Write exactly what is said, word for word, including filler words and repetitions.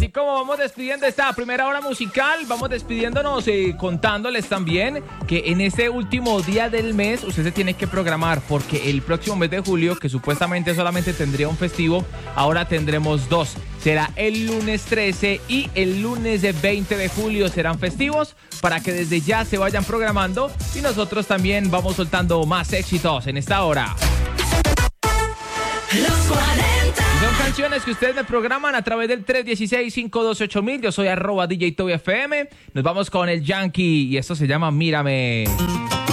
así como vamos despidiendo esta primera hora musical, vamos despidiéndonos eh, contándoles también que en este último día del mes usted se tiene que programar porque el próximo mes de julio, que supuestamente solamente tendría un festivo, ahora tendremos dos. Será el lunes trece y el lunes veinte de julio serán festivos para que desde ya se vayan programando y nosotros también vamos soltando más éxitos en esta hora. Los cuarenta. Son canciones que ustedes me programan a través del tres uno seis, cinco dos ocho mil. Yo soy arroba D J Toby F M. Nos vamos con el Yankee y esto se llama Mírame.